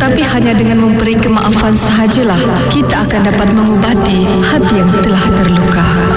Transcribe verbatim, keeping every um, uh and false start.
Tetapi hanya dengan memberi kemaafan sahajalah kita akan dapat mengubati hati yang telah terluka.